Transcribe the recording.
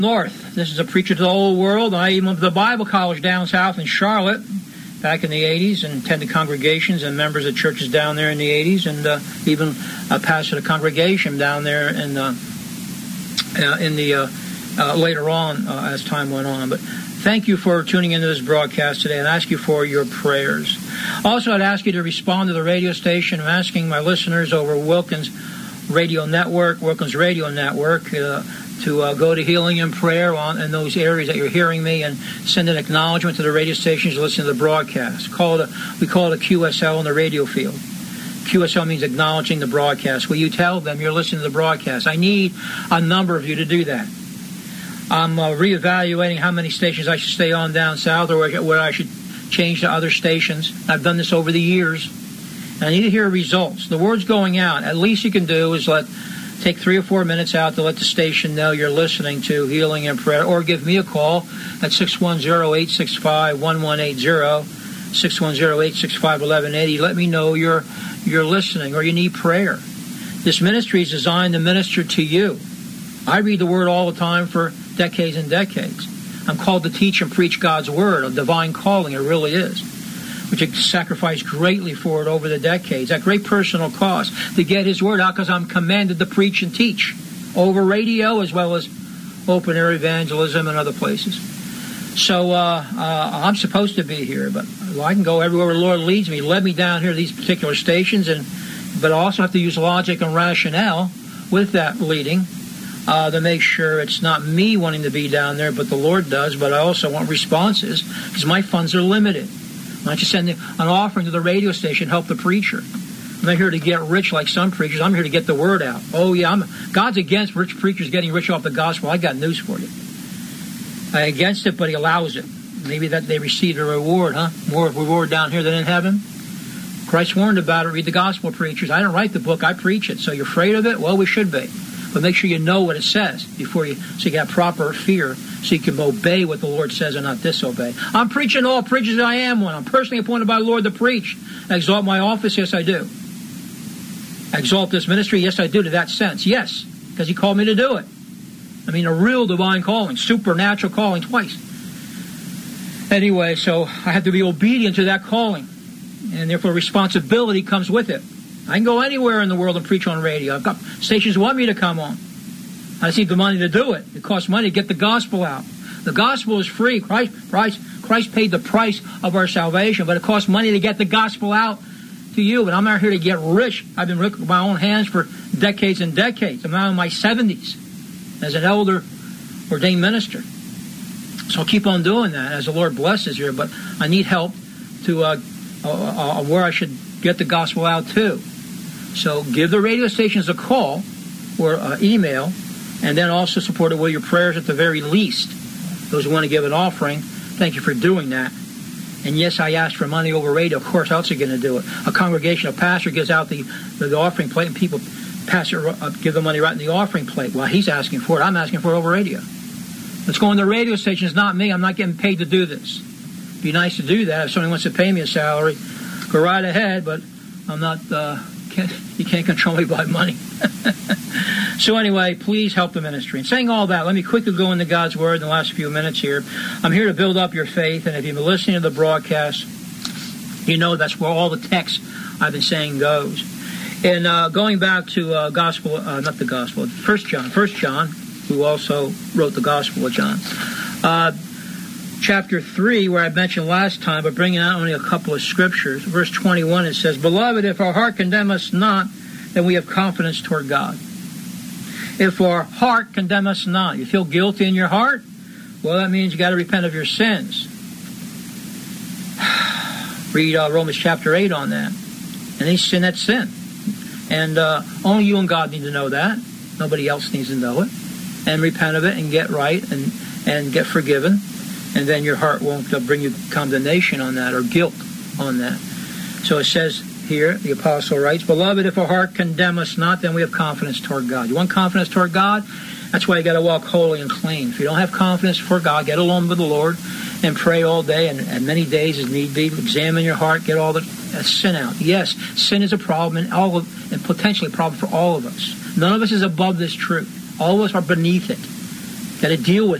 North. This is a preacher to the whole world. I even went to the Bible college down south in Charlotte back in the 80s and attended congregations and members of churches down there in the 80s, and even pastored a congregation down there in the later on as time went on. But thank you for tuning into this broadcast today, and I ask you for your prayers. Also, I'd ask you to respond to the radio station. I'm asking my listeners over Wilkins Radio Network, to go to Healing in Prayer in those areas that you're hearing me, and send an acknowledgement to the radio stations to listen to the broadcast. We call it a QSL in the radio field. QSL means acknowledging the broadcast. Will you tell them you're listening to the broadcast? I need a number of you to do that. I'm reevaluating how many stations I should stay on down south, or where I should change to other stations. I've done this over the years, and I need to hear results. The word's going out. At least you can do is take 3 or 4 minutes out to let the station know you're listening to Healing in Prayer, or give me a call at 610-865-1180, 610-865-1180. Let me know you're listening or you need prayer. This ministry is designed to minister to you. I read the Word all the time for decades and decades. I'm called to teach and preach God's Word, a divine calling, it really is, which I sacrificed greatly for it over the decades, at great personal cost, to get His Word out, because I'm commanded to preach and teach over radio as well as open air evangelism and other places. So I'm supposed to be here, but I can go everywhere where the Lord leads me. He led me down here to these particular stations, but I also have to use logic and rationale with that leading to make sure it's not me wanting to be down there, but the Lord does. But I also want responses, because my funds are limited. I'm not just sending an offering to the radio station, help the preacher. I'm not here to get rich like some preachers. I'm here to get the word out. Oh, yeah, God's against rich preachers getting rich off the gospel. I got news for you. I'm against it, but He allows it. Maybe that they receive a reward, huh? More reward down here than in heaven. Christ warned about it. Read the gospel preachers. I don't write the book. I preach it. So you're afraid of it? Well, we should be. But make sure you know what it says so you got proper fear, so you can obey what the Lord says and not disobey. I'm preaching all preachers. I am one. I'm personally appointed by the Lord to preach. I exalt my office. Yes, I do. I exalt this ministry. Yes, I do, to that sense. Yes, because He called me to do it. I mean, a real divine calling, supernatural calling twice. Anyway, so I have to be obedient to that calling, and therefore responsibility comes with it. I can go anywhere in the world and preach on radio. I've got stations who want me to come on. I just need the money to do it. It costs money to get the gospel out. The gospel is free. Christ paid the price of our salvation, but it costs money to get the gospel out to you. And I'm not here to get rich. I've been rich with my own hands for decades and decades. I'm now in my 70s as an elder ordained minister. So I'll keep on doing that as the Lord blesses here. But I need help to where I should get the gospel out to. So give the radio stations a call or email, and then also support it with your prayers at the very least. Those who want to give an offering, thank you for doing that. And yes, I asked for money over radio. Of course, how else are you going to do it? A congregational pastor gives out the offering plate, and people give the money right in the offering plate. While he's asking for it, I'm asking for it over radio. Let's go on the radio station. It's not me. I'm not getting paid to do this. It'd be nice to do that. If somebody wants to pay me a salary, go right ahead, but I'm not... you can't control me by money. So anyway, please help the ministry. And saying all that, let me quickly go into God's Word in the last few minutes here. I'm here to build up your faith, and if you've been listening to the broadcast, you know that's where all the text I've been saying goes. And going back to First John, who also wrote the Gospel of John. Chapter 3, where I mentioned last time, but bringing out only a couple of scriptures. Verse 21, it says, "Beloved, if our heart condemn us not, then we have confidence toward God." If our heart condemn us not. You feel guilty in your heart? Well, that means you got to repent of your sins. Read Romans chapter 8 on that. Any sin, that's sin. And only you and God need to know that. Nobody else needs to know it. And repent of it and get right and get forgiven. And then your heart won't bring you condemnation on that or guilt on that. So it says here, the apostle writes, "Beloved, if our heart condemn us not, then we have confidence toward God." You want confidence toward God? That's why you got to walk holy and clean. If you don't have confidence for God, get alone with the Lord and pray all day and many days as need be. Examine your heart, get all the sin out. Yes, sin is a problem and potentially a problem for all of us. None of us is above this truth. All of us are beneath it. Got to deal with